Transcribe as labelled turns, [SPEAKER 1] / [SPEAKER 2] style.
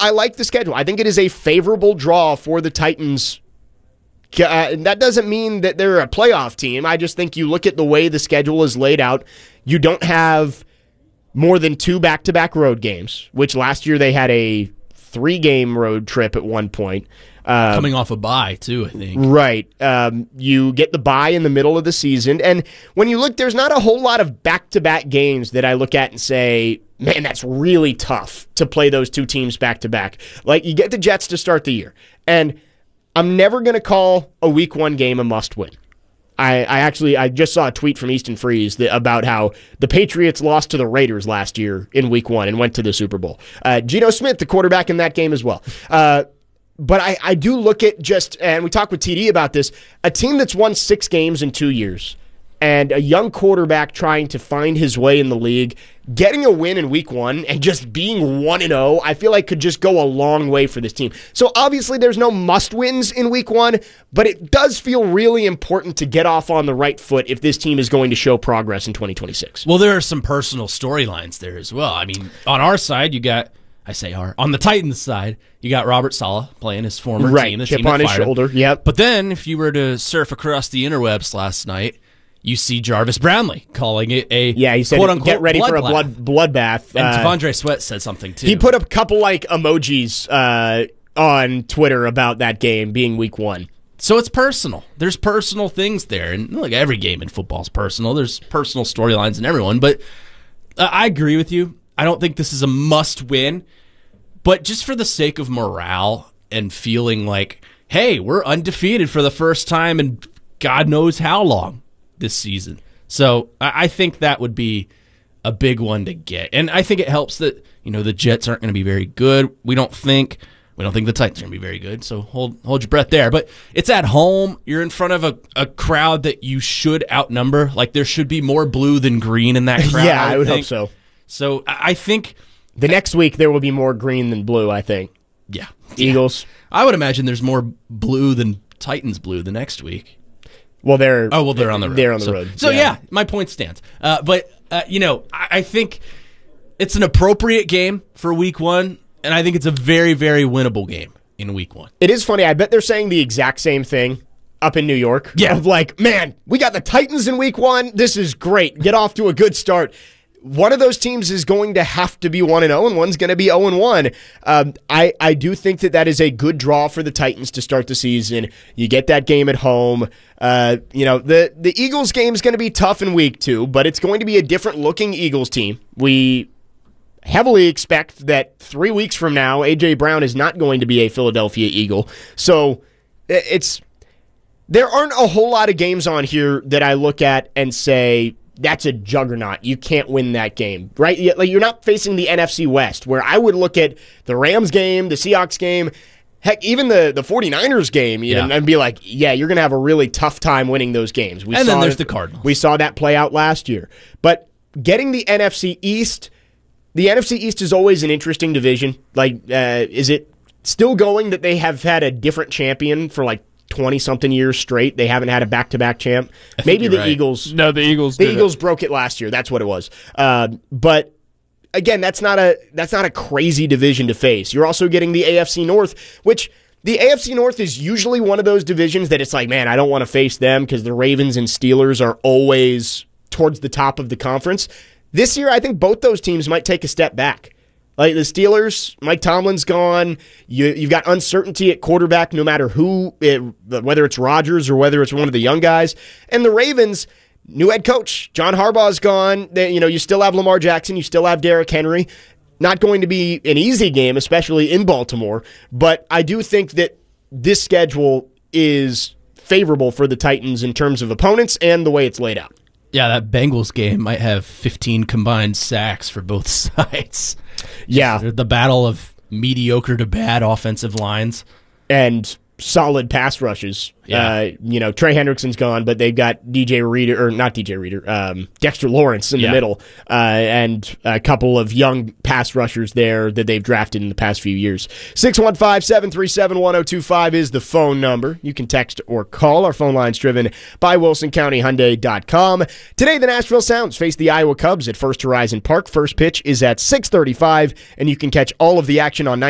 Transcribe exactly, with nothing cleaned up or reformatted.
[SPEAKER 1] I like the schedule. I think it is a favorable draw for the Titans. Uh, and that doesn't mean that they're a playoff team. I just think you look at the way the schedule is laid out. You don't have more than two back-to-back road games, which last year they had a three-game road trip at one point. Um,
[SPEAKER 2] Coming off a bye, too, I think.
[SPEAKER 1] Right. Um, you get the bye in the middle of the season. And when you look, there's not a whole lot of back-to-back games that I look at and say, man, that's really tough to play those two teams back-to-back. Like, you get the Jets to start the year. And I'm never going to call a week one game a must-win. I, I actually I just saw a tweet from Easton Freeze that, about how the Patriots lost to the Raiders last year in week one and went to the Super Bowl. Uh, Geno Smith, the quarterback in that game as well. Uh, but I, I do look at just, and we talked with T D about this, a team that's won six games in two years and a young quarterback trying to find his way in the league, getting a win in week one and just being one and oh, I feel like could just go a long way for this team. So obviously there's no must-wins in week one, but it does feel really important to get off on the right foot if this team is going to show progress in twenty twenty-six.
[SPEAKER 2] Well, there are some personal storylines there as well. I mean, on our side, you got, I say our, on the Titans side, you got Robert Saleh playing his former
[SPEAKER 1] right,
[SPEAKER 2] team. The
[SPEAKER 1] chip
[SPEAKER 2] team
[SPEAKER 1] on his
[SPEAKER 2] him.
[SPEAKER 1] shoulder, yep.
[SPEAKER 2] But then, if you were to surf across the interwebs last night, you see Jarvis Brownlee calling it a
[SPEAKER 1] yeah, he said
[SPEAKER 2] quote-unquote
[SPEAKER 1] get ready for a
[SPEAKER 2] bloodbath.
[SPEAKER 1] blood bloodbath.
[SPEAKER 2] And
[SPEAKER 1] uh,
[SPEAKER 2] T'Vondre Sweat said something, too.
[SPEAKER 1] He put a couple like emojis uh, on Twitter about that game being week one.
[SPEAKER 2] So it's personal. There's personal things there. And look, every game in football is personal. There's personal storylines in everyone. But uh, I agree with you. I don't think this is a must-win. But just for the sake of morale and feeling like, hey, we're undefeated for the first time in God knows how long this season. So I think that would be a big one to get. And I think it helps that, you know, the Jets aren't going to be very good. We don't think we don't think the Titans are going to be very good. So hold hold your breath there. But it's at home. You're in front of a, a crowd that you should outnumber. Like there should be more blue than green in that crowd.
[SPEAKER 1] yeah, I would, I would
[SPEAKER 2] think.
[SPEAKER 1] hope so.
[SPEAKER 2] So I think
[SPEAKER 1] the next week there will be more green than blue, I think.
[SPEAKER 2] Yeah.
[SPEAKER 1] Eagles.
[SPEAKER 2] Yeah. I would imagine there's more blue than Titans blue the next week.
[SPEAKER 1] Well, they're
[SPEAKER 2] oh well, they're on the road.
[SPEAKER 1] They're on the
[SPEAKER 2] so,
[SPEAKER 1] road.
[SPEAKER 2] So yeah.
[SPEAKER 1] yeah,
[SPEAKER 2] my point stands. Uh, but uh, you know, I, I think it's an appropriate game for Week One, and I think it's a very, very winnable game in Week One.
[SPEAKER 1] It is funny. I bet they're saying the exact same thing up in New York.
[SPEAKER 2] Yeah,
[SPEAKER 1] of like, man, we got the Titans in Week One. This is great. Get off to a good start. One of those teams is going to have to be one and zero, and one's going to be zero and one. Um, I I do think that that is a good draw for the Titans to start the season. You get that game at home. Uh, you know the the Eagles game is going to be tough in week two, but it's going to be a different looking Eagles team. We heavily expect that three weeks from now, A J Brown is not going to be a Philadelphia Eagle. So it's there aren't a whole lot of games on here that I look at and say, that's a juggernaut. You can't win that game, right? Like you're not facing the N F C West, where I would look at the Rams game, the Seahawks game, heck, even the, the 49ers game, you
[SPEAKER 2] yeah.
[SPEAKER 1] know, and be like, yeah, you're going to have a really tough time winning those games. We
[SPEAKER 2] and
[SPEAKER 1] saw
[SPEAKER 2] then there's
[SPEAKER 1] it,
[SPEAKER 2] the Cardinals.
[SPEAKER 1] We saw that play out last year. But getting the N F C East, the N F C East is always an interesting division. Like, uh, is it still going that they have had a different champion for like twenty-something years straight? They haven't had a back-to-back champ. Maybe the
[SPEAKER 2] right.
[SPEAKER 1] Eagles.
[SPEAKER 3] No, the Eagles
[SPEAKER 1] The
[SPEAKER 3] did
[SPEAKER 1] Eagles
[SPEAKER 3] it.
[SPEAKER 1] broke it last year. That's what it was. Uh, but again, that's not a that's not a crazy division to face. You're also getting the A F C North, which the A F C North is usually one of those divisions that it's like, man, I don't want to face them because the Ravens and Steelers are always towards the top of the conference. This year, I think both those teams might take a step back. Like the Steelers, Mike Tomlin's gone. You, you've got uncertainty at quarterback no matter who, it, whether it's Rodgers or whether it's one of the young guys. And the Ravens, new head coach, John Harbaugh's gone. They, you know, you still have Lamar Jackson. You still have Derrick Henry. Not going to be an easy game, especially in Baltimore. But I do think that this schedule is favorable for the Titans in terms of opponents and the way it's laid out.
[SPEAKER 2] Yeah, that Bengals game might have fifteen combined sacks for both sides.
[SPEAKER 1] Yeah.
[SPEAKER 2] The battle of mediocre to bad offensive lines.
[SPEAKER 1] And solid pass rushes.
[SPEAKER 2] Yeah.
[SPEAKER 1] Uh, you know, Trey Hendrickson's gone, but they've got D J Reader, or not D J Reader, um, Dexter Lawrence in
[SPEAKER 2] Yeah.
[SPEAKER 1] the middle, uh, and a couple of young pass rushers there that they've drafted in the past few years. six one five, seven three seven, one oh two five is the phone number. You can text or call. Our phone line's driven by Wilson County Hyundai dot com. Today, the Nashville Sounds face the Iowa Cubs at First Horizon Park. First pitch is at six thirty-five, and you can catch all of the action on